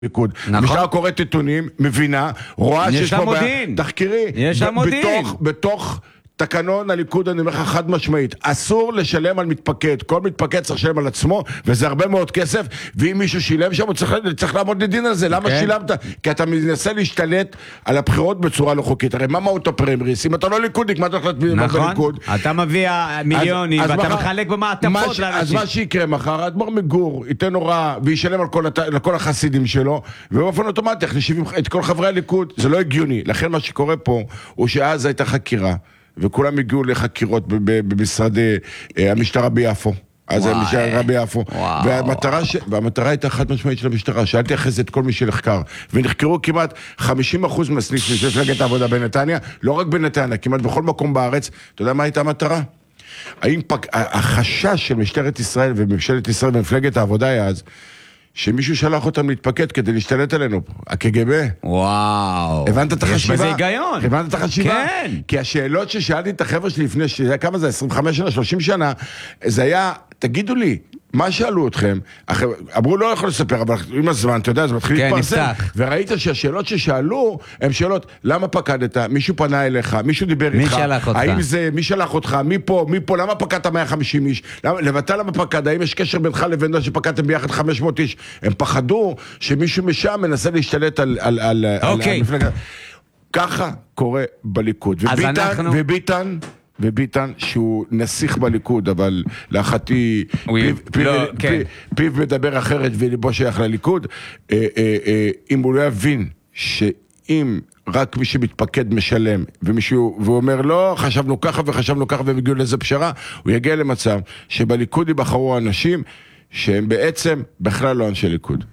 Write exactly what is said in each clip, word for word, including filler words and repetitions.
ליכוד. המשטרה קוראת עיתונים, מבינה, רואה שיש פה תחקירי. יש לה מודיעין. בתוך תקנון הליכוד, אני אומר לך חד משמעית, אסור לשלם על מתפקד. כל מתפקד צריך לשלם על עצמו, וזה הרבה מאוד כסף, ואם מישהו שילם שם, הוא צריך, צריך לעמוד לדין על זה. למה okay. שילמת? כי אתה מנסה להשתלט על הבחירות בצורה לא חוקית. הרי מה מהות הפריימריס? אם אתה לא ליכודיק, מה אתה הולך להצביע נכון. בליכוד? אתה מביא מיליונים, ואתה מחר, מחלק במעטפות לאנשים. אז מה שיקרה מחר, אדמו"ר מגור ייתן הוראה, וישלם על כל, לכל החסידים שלו, ובאופן אוטומטי יחלישים את כל חברי הליכוד. זה לא הגיוני. לכן מה שקורה פה, הוא שאז הייתה חקירה. וכולם הגיעו לחקירות במשרד המשטרה ביפו. אז המשטרה ביפו. והמטרה הייתה חד משמעית של המשטרה. שאלתי אחרי זה את כל מי שנחקר. ונחקרו כמעט חמישים אחוז מהסניף של מפלגת העבודה בנתניה, לא רק בנתניה, כמעט בכל מקום בארץ. אתה יודע מה הייתה המטרה? האם החשש של משטרת ישראל וממשלת ישראל ומפלגת העבודה היה אז, שמישהו שלח אותם להתפקד כדי להשתלט עלינו, הקג"ב. וואו. הבנת את החשיבה? יש בזה היגיון. הבנת את החשיבה? כן. כי השאלות ששאלתי את החבר'ה שלי לפני, כמה זה, עשרים וחמש שנה, שלושים שנה, זה היה, תגידו לי, מה שאלו אתכם? אמרו לא יכול לספר, אבל עם הזמן, אתה יודע, זה מתחיל להתפרסם. וראית שהשאלות ששאלו, הן שאלות, למה פקדת? מישהו פנה אליך, מישהו דיבר איתך. מי שלח אותך? האם זה, מי שלח אותך? מי פה? מי פה? למה פקדת מאה וחמישים איש? לבטל למה פקד? האם יש קשר בינך לבין זה שפקדתם ביחד חמש מאות איש? הם פחדו שמישהו משם מנסה להשתלט על, על, על, אוקיי. על המפלגה. ככה קורה בליכוד. וביטן, אנחנו... וביטן, וביטן שהוא נסיך בליכוד, אבל לאחתי פיו, פיו, לא, פיו, כן. פיו מדבר אחרת וליבו שייך לליכוד, אה, אה, אה, אם הוא לא יבין שאם רק מי שמתפקד משלם, ומישהו, והוא אומר לא, חשבנו ככה וחשבנו ככה והם הגיעו לאיזה פשרה, הוא יגיע למצב שבליכוד יבחרו אנשים שהם בעצם בכלל לא אנשי ליכוד.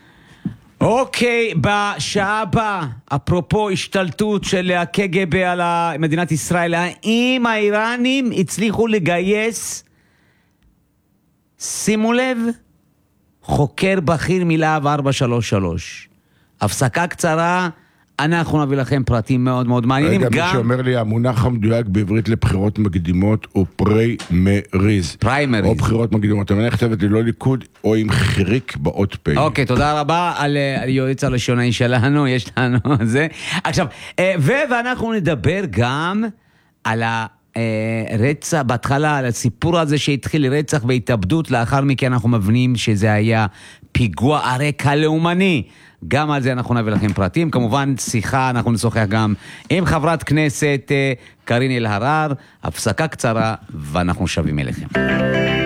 אוקיי, בשעה הבאה, אפרופו השתלטות של הקג"ב על מדינת ישראל, האם האיראנים הצליחו לגייס, שימו לב, חוקר בכיר מלהב ארבע שלוש שלוש. הפסקה קצרה, אנחנו נביא לכם פרטים מאוד מאוד מעניינים. רגע, מי שאומר לי, המונח המדויק בעברית לבחירות מקדימות הוא פריימריז. פריימריז. או בחירות מקדימות. אני כתבת לי לא ליכוד, או עם חיריק באות פי. אוקיי, תודה רבה על יועץ הלשונאי שלנו, יש לנו זה. עכשיו, ואנחנו נדבר גם על הרצח, בהתחלה, על הסיפור הזה שהתחיל רצח והתאבדות, לאחר מכן אנחנו מבינים שזה היה פיגוע הרקע לאומני. גם על זה אנחנו נביא לכם פרטים. כמובן שיחה, אנחנו נשוחח גם עם חברת כנסת קארין אלהרר. הפסקה קצרה ואנחנו שבים אליכם.